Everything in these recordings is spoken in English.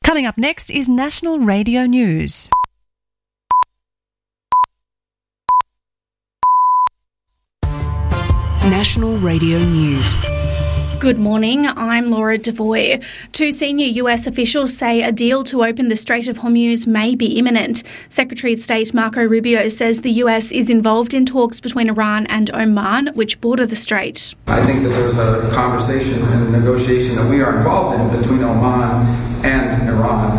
Coming up next is National Radio News. National Radio News. Good morning, I'm Laura Devoy. Two senior US officials say a deal to open the Strait of Hormuz may be imminent. Secretary of State Marco Rubio says the US is involved in talks between Iran and Oman, which border the strait. I think that there's a conversation and a negotiation that we are involved in between Oman and Iran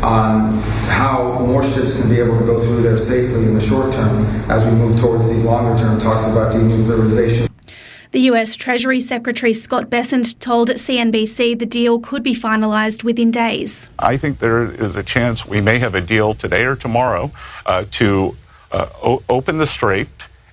on how more ships can be able to go through there safely in the short term as we move towards these longer term talks about denuclearization. The US Treasury Secretary Scott Bessent told CNBC the deal could be finalised within days. I think there is a chance we may have a deal today or tomorrow to open the strait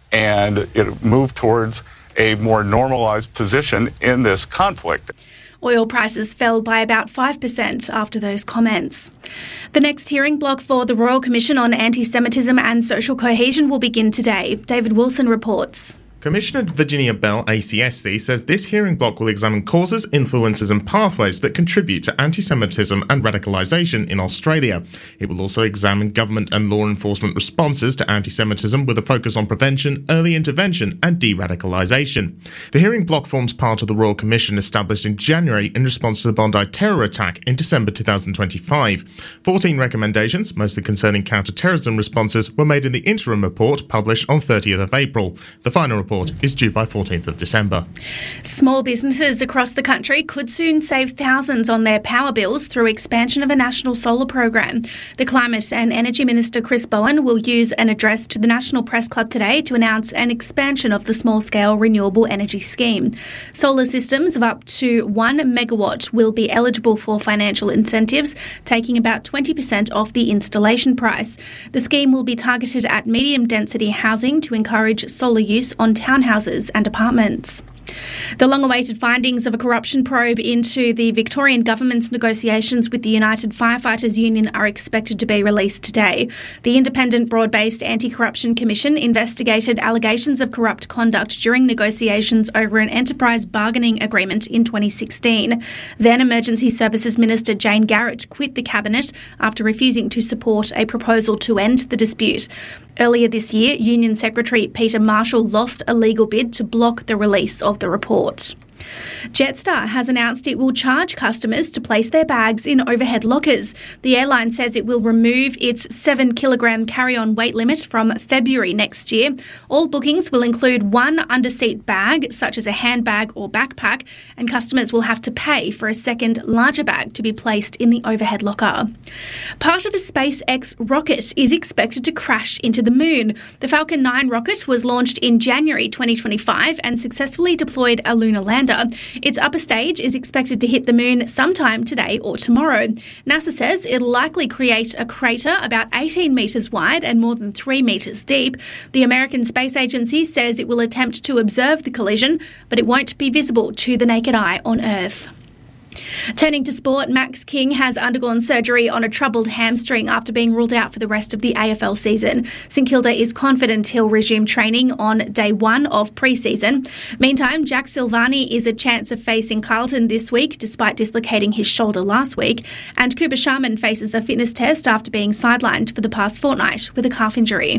and move towards a more normalised position in this conflict. Oil prices fell by about 5% after those comments. The next hearing block for the Royal Commission on Anti-Semitism and Social Cohesion will begin today. David Wilson reports. Commissioner Virginia Bell, ACSC, says this hearing block will examine causes, influences and pathways that contribute to anti-Semitism and radicalisation in Australia. It will also examine government and law enforcement responses to anti-Semitism with a focus on prevention, early intervention and de-radicalisation. The hearing block forms part of the Royal Commission established in January in response to the Bondi terror attack in December 2025. 14 recommendations, mostly concerning counter-terrorism responses, were made in the interim report published on 30th of April. The final report is due by 14th of December. Small businesses across the country could soon save thousands on their power bills through expansion of a national solar program. The Climate and Energy Minister Chris Bowen will use an address to the National Press Club today to announce an expansion of the small-scale renewable energy scheme. Solar systems of up to 1 megawatt will be eligible for financial incentives, taking about 20% off the installation price. The scheme will be targeted at medium-density housing to encourage solar use on townhouses and apartments. The long-awaited findings of a corruption probe into the Victorian government's negotiations with the United Firefighters Union are expected to be released today. The independent broad-based Anti-Corruption Commission investigated allegations of corrupt conduct during negotiations over an enterprise bargaining agreement in 2016. Then Emergency Services Minister Jane Garrett quit the cabinet after refusing to support a proposal to end the dispute. Earlier this year, Union Secretary Peter Marshall lost a legal bid to block the release of the report. Jetstar has announced it will charge customers to place their bags in overhead lockers. The airline says it will remove its 7-kilogram carry-on weight limit from February next year. All bookings will include one under-seat bag, such as a handbag or backpack, and customers will have to pay for a second, larger bag to be placed in the overhead locker. Part of the SpaceX rocket is expected to crash into the moon. The Falcon 9 rocket was launched in January 2025 and successfully deployed a lunar lander. Its upper stage is expected to hit the moon sometime today or tomorrow. NASA says it'll likely create a crater about 18 metres wide and more than 3 metres deep. The American Space Agency says it will attempt to observe the collision, but it won't be visible to the naked eye on Earth. Turning to sport, Max King has undergone surgery on a troubled hamstring after being ruled out for the rest of the AFL season. St Kilda is confident he'll resume training on day one of pre-season. Meantime, Jack Silvani is a chance of facing Carlton this week despite dislocating his shoulder last week, and Cooper Sharman faces a fitness test after being sidelined for the past fortnight with a calf injury.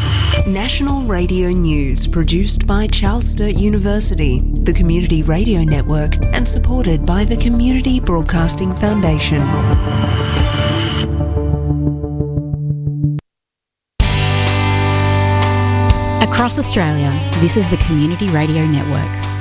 National Radio News, produced by Charles Sturt University, the Community Radio Network, and supported by the Community Broadcasting Foundation. Across Australia, this is the Community Radio Network.